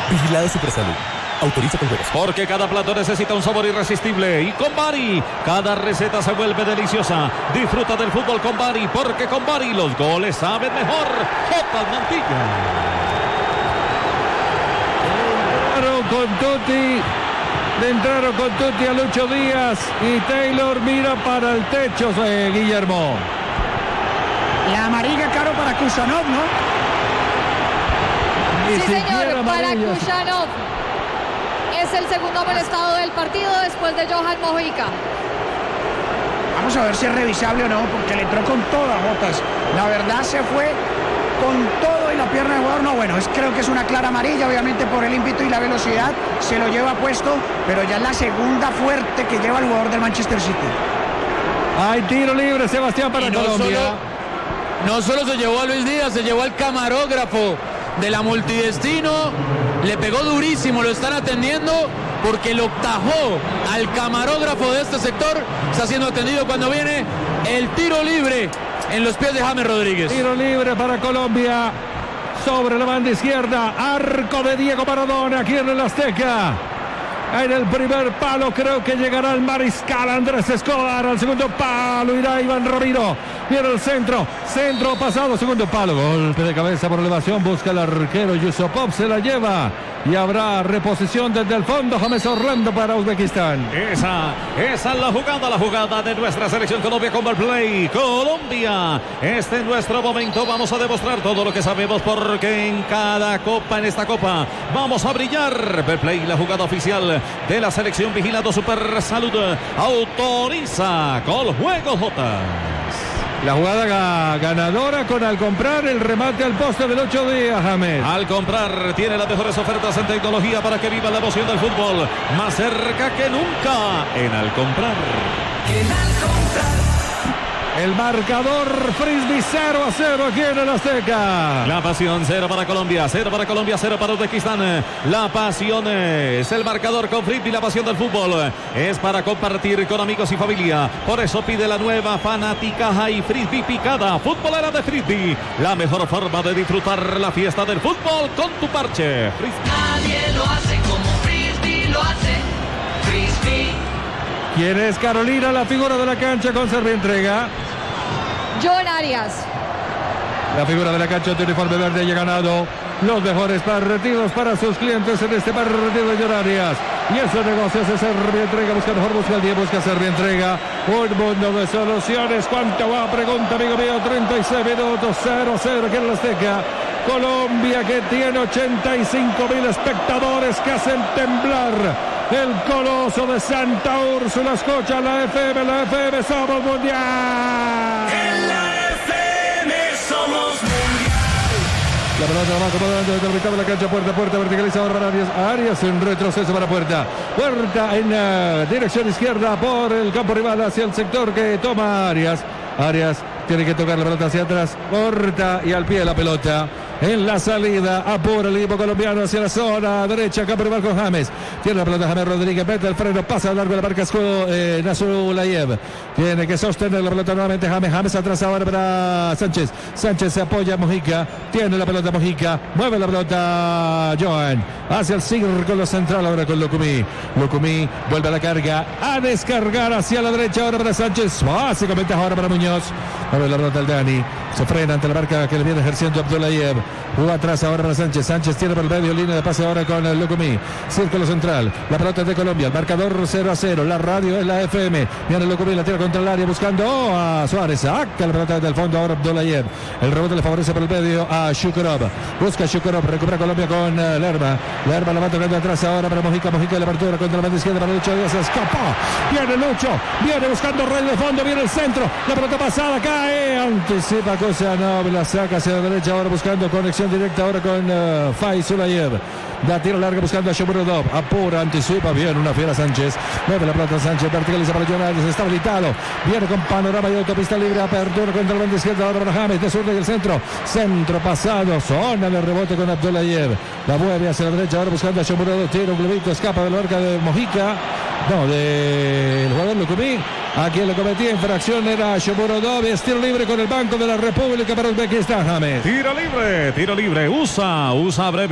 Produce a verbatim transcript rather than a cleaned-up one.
Vigilado Supersalud. Autoriza con juegos. Porque cada plato necesita un sabor irresistible. Y con Bari, cada receta se vuelve deliciosa. Disfruta del fútbol con Bari, porque con Bari los goles saben mejor. J. Mantilla. Entraron con Tutti. Le entraron con Tutti a Lucho Díaz. Y Taylor mira para el techo, eh, Guillermo. La amarilla, Caro, para Kusanov, ¿no? Sí, señor, para Kusanov. Es el segundo amonestado del partido después de Johan Mojica. Vamos a ver si es revisable o no, porque le entró con todas botas. La verdad se fue con todo y la pierna de jugador. No, bueno, es, creo que es una clara amarilla, obviamente por el ímpetu y la velocidad. Se lo lleva puesto, pero ya es la segunda fuerte que lleva el jugador del Manchester City. Hay tiro libre, Sebastián, para no Colombia. Solo, no solo se llevó a Luis Díaz, se llevó al camarógrafo de la Multidestino. Le pegó durísimo, lo están atendiendo porque lo tajó al camarógrafo de este sector. Está siendo atendido cuando viene el tiro libre en los pies de James Rodríguez. Tiro libre para Colombia sobre la banda izquierda. Arco de Diego Maradona aquí en el Azteca. En el primer palo creo que llegará el mariscal Andrés Escobar. Al segundo palo irá Iván Ramiro. Viene el centro. Centro pasado. Segundo palo. Golpe de cabeza por elevación. Busca el arquero Yusupov. Se la lleva. Y habrá reposición desde el fondo. James Orlando para Uzbekistán. Esa, esa es la jugada, la jugada de nuestra selección Colombia con Balplay. Colombia, este es nuestro momento. Vamos a demostrar todo lo que sabemos porque en cada copa, en esta copa, vamos a brillar. Balplay, la jugada oficial de la selección vigilando Super Salud. Autoriza con juego J. La jugada ganadora con al comprar el remate al poste del ocho días, James. Al comprar tiene las mejores ofertas en tecnología para que viva la emoción del fútbol. Más cerca que nunca en Al Comprar. En Al Comprar. El marcador Frisbee cero a cero aquí en el Azteca. La pasión cero para Colombia, cero para Colombia, cero para Uzbekistán. La pasión es el marcador con Frisbee, la pasión del fútbol es para compartir con amigos y familia. Por eso pide la nueva fanática High Frisbee picada, futbolera de Frisbee. La mejor forma de disfrutar la fiesta del fútbol con tu parche. Frisbee. Nadie lo hace como Frisbee lo hace. Frisbee. ¿Quién es Carolina, la figura de la cancha con Servientrega? John Arias. La figura de la cancha de uniforme verde ha ganado los mejores partidos para sus clientes en este partido de John Arias. Y esos negocios de Servientrega, busca mejor, busca el día, busca Servientrega. Un mundo de soluciones. ¿Cuánto va? Pregunta, amigo mío. treinta y seis minutos, cero a cero aquí en la Azteca. Colombia, que tiene ochenta y cinco mil espectadores que hacen temblar el coloso de Santa Úrsula. Escucha la F M, la F M somos mundial. En la F M somos mundial. La pelota va acomodando desde la mitad de la cancha, puerta, puerta, verticaliza ahora para Arias. Arias en retroceso para puerta. Puerta en uh, dirección izquierda por el campo rival hacia el sector que toma Arias. Arias tiene que tocar la pelota hacia atrás, corta y al pie de la pelota. En la salida, apura el equipo colombiano hacia la zona derecha, campo rival con James. Tiene la pelota James Rodríguez, mete el freno, pasa a largo de la marca escudo eh, Nasrulayev. Tiene que sostener la pelota nuevamente James. James atrás ahora para Sánchez. Sánchez se apoya a Mojica. Tiene la pelota Mojica. Mueve la pelota Johan. Hacia el círculo central ahora con Locumí. Locumí vuelve a la carga. A descargar hacia la derecha ahora para Sánchez. Fácil ventaja ahora para Muñoz. Mueve la pelota al Dani. Se frena ante la marca que le viene ejerciendo Abdullayev. Juega atrás ahora para Sánchez. Sánchez tiene por el medio, línea de pase ahora con el Locumí. Círculo central. La pelota es de Colombia. El marcador cero a cero. La radio es la F M. Viene el Locumí, la tira contra el área buscando oh, a Suárez. Saca la pelota desde el fondo ahora Abdullayev. El rebote le favorece por el medio a Shukurov. Busca Shukurov. Recupera Colombia con uh, Lerma. Lerma la va tocando atrás ahora para Mojica. Mojica de la apertura contra la banda izquierda para Lucho Díaz. Se escapó. Viene Lucho. Viene buscando rey de fondo. Viene el centro. La pelota pasada. Cae. Anticipa cosa. No, la saca hacia la derecha ahora buscando conexión directa ahora con uh, Faiz Ulayev. Da tiro larga buscando a Shomurodov. Apura, anticipa bien una fiera Sánchez. Mueve la pelota Sánchez. Verticaliza para Jonathan. Está habilitado. Viene con panorama y autopista libre. Apertura contra la banda izquierda ahora para James. De sur y el centro. Centro pasado. Zona de rebote con Abdullayev. La mueve hacia la derecha ahora buscando a Shomurodov. Tira un globito. Escapa de la marca de Mojica. No, del jugador Locumí. A quien le cometía infracción era Shomurodov. Es tiro libre con el Banco de la República para Uzbekistán, James. Tiro libre, tiro libre. Usa, usa breve.